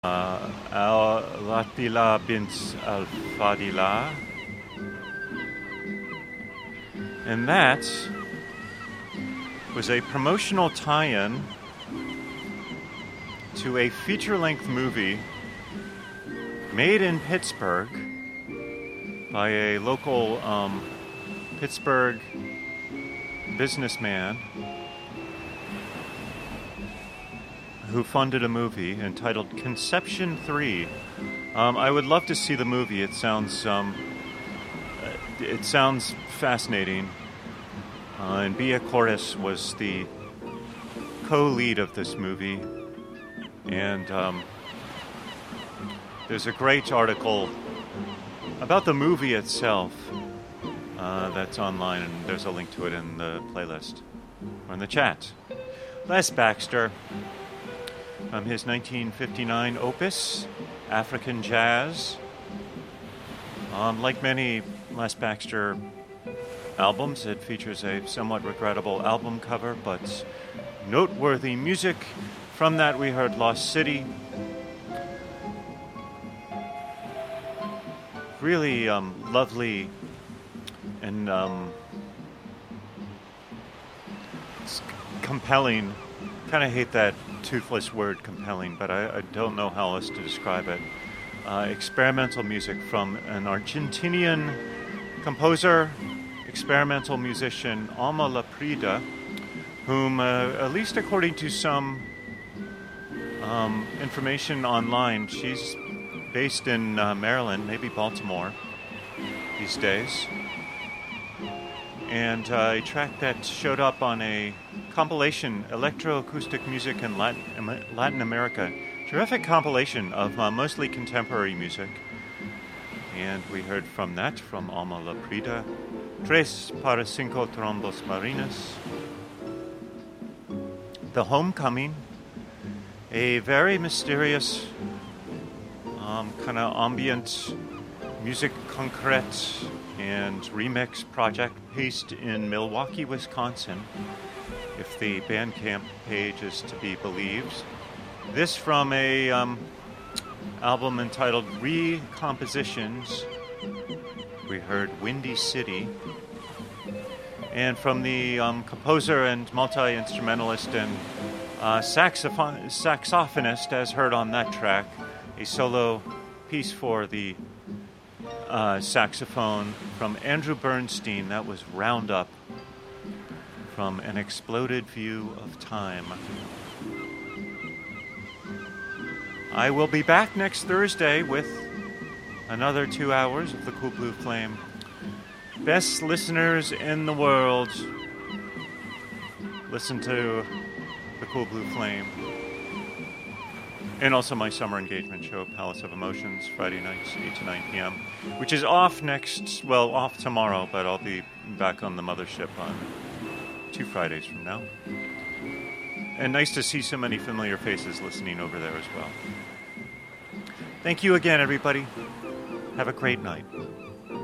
Al-Ratila bint Al-Fadila. And that was a promotional tie-in to a feature-length movie made in Pittsburgh by a local Pittsburgh businessman who funded a movie entitled Conception 3. I would love to see the movie. It sounds fascinating. And Bia Corris was the co-lead of this movie. And there's a great article about the movie itself that's online, and there's a link to it in the playlist or in the chat. Les Baxter, from his 1959 opus, African Jazz. Like many Les Baxter albums, it features a somewhat regrettable album cover, but noteworthy music. From that, we heard Lost City. Really lovely and compelling. Kind of hate that toothless word, compelling, but I don't know how else to describe it. Experimental music from an Argentinian composer, experimental musician, Alma Laprida, whom, at least according to some information online, she's based in Maryland, maybe Baltimore these days. And a track that showed up on a compilation, Electroacoustic Music in Latin America. Terrific compilation of mostly contemporary music. And we heard from that, from Alma Laprida, Tres para Cinco Trombos Marinos. The Homecoming, a very mysterious kind of ambient music concrete and remix project based in Milwaukee, Wisconsin, if the Bandcamp page is to be believed. This from a album entitled Recompositions. We heard Windy City. And from the composer and multi-instrumentalist and saxophonist, as heard on that track, a solo piece for the saxophone from Andrew Bernstein. That was Roundup from An Exploded View of Time. I will be back next Thursday with another 2 hours of the Cool Blue Flame. Best listeners in the world, listen to the Cool Blue Flame. And also my summer engagement show, Palace of Emotions, Friday nights, 8 to 9 p.m., which is off off tomorrow, but I'll be back on the mothership on 2 Fridays from now. And nice to see so many familiar faces listening over there as well. Thank you again, everybody. Have a great night.